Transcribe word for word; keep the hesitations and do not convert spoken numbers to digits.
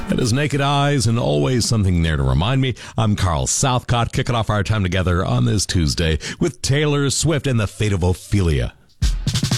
It is Naked Eyes and always something there to remind me. I'm Carl Southcott, kicking off our time together on this Tuesday with Taylor Swift and the Fate of Ophelia.